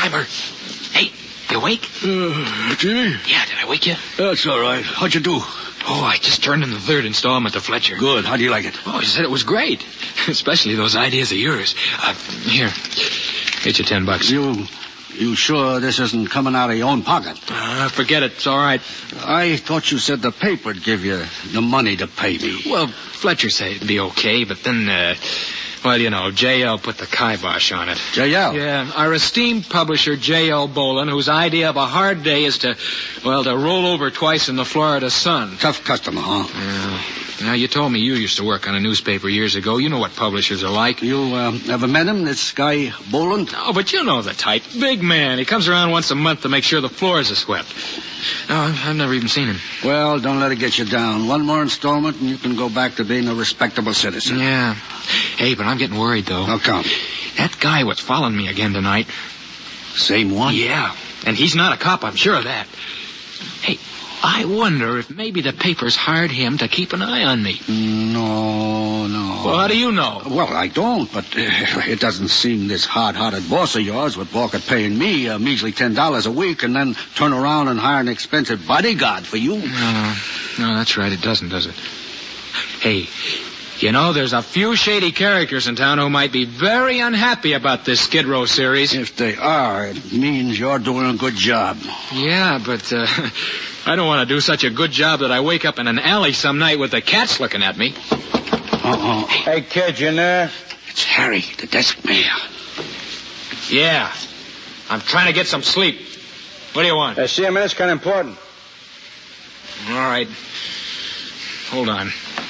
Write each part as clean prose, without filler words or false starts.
timer. Hey, you awake? Jimmy? Yeah, did I wake you? That's all right. How'd you do? Oh, I just turned in the third installment to Fletcher. Good. How do you like it? Oh, he said it was great. Especially those ideas of yours. Here. Get you $10. You sure this isn't coming out of your own pocket? Forget it. It's all right. I thought you said the paper'd give you the money to pay me. Well, Fletcher said it'd be okay, but then, J.L. put the kibosh on it. J.L.? Yeah, our esteemed publisher, J.L. Bolin, whose idea of a hard day is to roll over twice in the Florida sun. Tough customer, huh? Yeah. Now, you told me you used to work on a newspaper years ago. You know what publishers are like. You ever met him, this guy Boland? No, but you know the type. Big man. He comes around once a month to make sure the floors are swept. No, I've never even seen him. Well, don't let it get you down. One more installment and you can go back to being a respectable citizen. Yeah. Hey, but I'm getting worried, though. How come? That guy was following me again tonight. Same one? Yeah. And he's not a cop, I'm sure of that. Hey, I wonder if maybe the papers hired him to keep an eye on me. No. Well, how do you know? Well, I don't, but it doesn't seem this hard-hearted boss of yours would balk at paying me a measly $10 a week and then turn around and hire an expensive bodyguard for you. No, that's right. It doesn't, does it? Hey, there's a few shady characters in town who might be very unhappy about this Skid Row series. If they are, it means you're doing a good job. Yeah, but I don't want to do such a good job that I wake up in an alley some night with the cats looking at me. Uh-oh. Hey, kid, you in there? It's Harry, the desk man. Yeah. I'm trying to get some sleep. What do you want? See him, it's kind of important. All right. Hold on.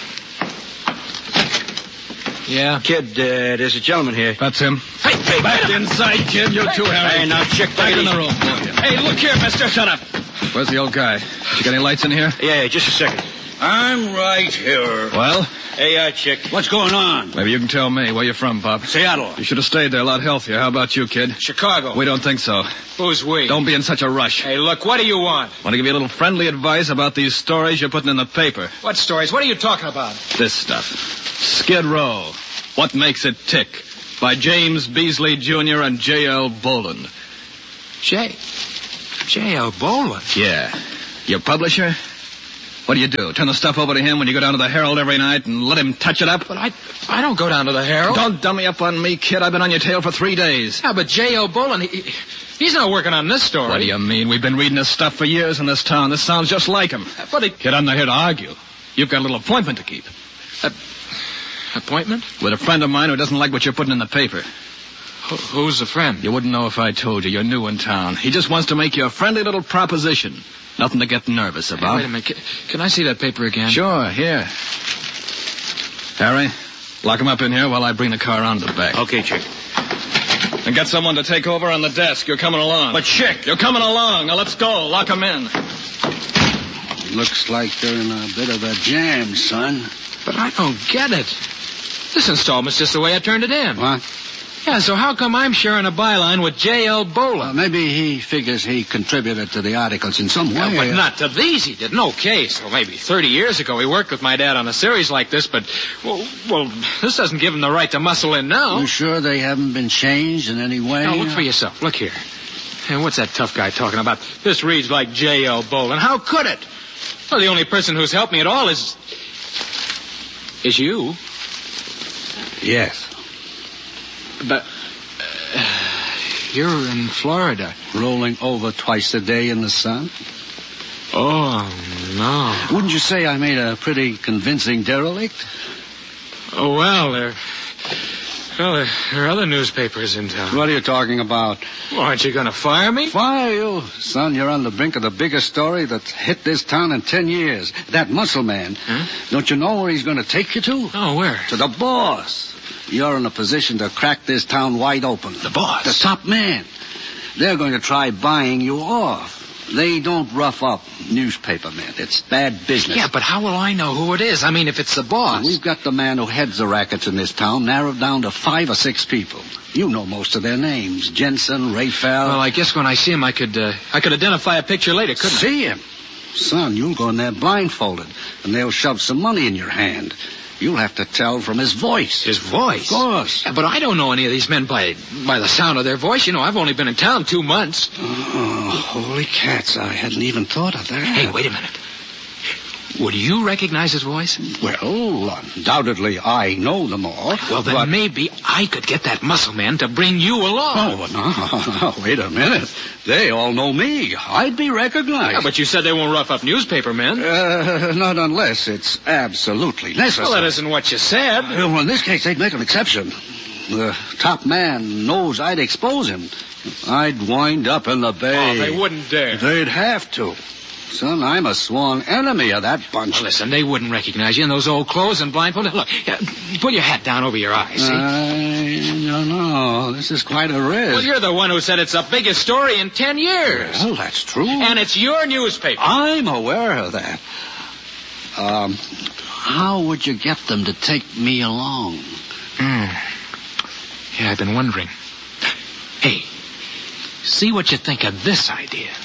Yeah? Kid, there's a gentleman here. That's him. Hey, Back inside, kid. You too, Harry. Hey, now, chick, Back in the room. Hey, look here, mister. Shut up. Where's the old guy? You got any lights in here? Yeah, just a second. I'm right here. Well? Hey, chick. What's going on? Maybe you can tell me. Where you from, Bob? Seattle. You should have stayed there a lot healthier. How about you, kid? Chicago. We don't think so. Who's we? Don't be in such a rush. Hey, look, what do you want? Want to give you a little friendly advice about these stories you're putting in the paper. What stories? What are you talking about? This stuff. Skid Row. What Makes It Tick? By James Beasley Jr. and J.L. Boland. J.L. Boland? Yeah. Your publisher? What do? Turn the stuff over to him when you go down to the Herald every night and let him touch it up? But I don't go down to the Herald. Don't dummy up on me, kid. I've been on your tail for 3 days. Yeah, but J.L. Boland, he's not working on this story. What do you mean? We've been reading this stuff for years in this town. This sounds just like him. Kid, I'm not here to argue. You've got a little appointment to keep. Appointment? With a friend of mine who doesn't like what you're putting in the paper. Who's the friend? You wouldn't know if I told you. You're new in town. He just wants to make you a friendly little proposition. Nothing to get nervous about. Hey, wait a minute. Can I see that paper again? Sure, here. Harry, lock him up in here while I bring the car around the back. Okay, chick. And get someone to take over on the desk. You're coming along. But, chick. You're coming along. Now, let's go. Lock him in. Looks like they're in a bit of a jam, son. But I don't get it. This installment's just the way I turned it in. What? Yeah, so how come I'm sharing a byline with J.L. Boland? Maybe he figures he contributed to the articles in some way. But not to these he did. No case. Well, maybe 30 years ago he worked with my dad on a series like this, but, well, this doesn't give him the right to muscle in now. You sure they haven't been changed in any way? Now, look for yourself. Look here. And what's that tough guy talking about? This reads like J.L. Boland. How could it? Well, the only person who's helped me at all is you. Yes. But you're in Florida. Rolling over twice a day in the sun? Oh, no. Wouldn't you say I made a pretty convincing derelict? Oh, well, there are other newspapers in town. What are you talking about? Well, aren't you going to fire me? Fire you? Son, you're on the brink of the biggest story that's hit this town in 10 years. That muscle man. Huh? Don't you know where he's going to take you to? Oh, where? To the boss. You're in a position to crack this town wide open. The boss? The top man. They're going to try buying you off. They don't rough up newspaper men. It's bad business. Yeah, but how will I know who it is? I mean, if it's the boss. We've got the man who heads the rackets in this town narrowed down to 5 or 6 people. You know most of their names. Jensen, Raphael. Well, I guess when I see him, I could identify a picture later, couldn't I? See him? Son, you'll go in there blindfolded, and they'll shove some money in your hand. You'll have to tell from his voice. His voice? Of course. Yeah, but I don't know any of these men by the sound of their voice. You know, I've only been in town 2 months. Oh, holy cats. I hadn't even thought of that. Hey, wait a minute. Would you recognize his voice? Well, undoubtedly I know them all. Well, then maybe I could get that muscle man to bring you along. Oh, no, wait a minute. They all know me. I'd be recognized. Yeah, but you said they won't rough up newspaper men. Not unless it's absolutely necessary. Well, that isn't what you said. Well, in this case, they'd make an exception. The top man knows I'd expose him. I'd wind up in the bay. Oh, they wouldn't dare. They'd have to. Son, I'm a sworn enemy of that bunch. Well, listen, they wouldn't recognize you in those old clothes and blindfolded. Look, pull your hat down over your eyes, see? I don't know. This is quite a risk. Well, you're the one who said it's the biggest story in 10 years. Well, that's true. And it's your newspaper. I'm aware of that. How would you get them to take me along? Yeah, I've been wondering. Hey, see what you think of this idea.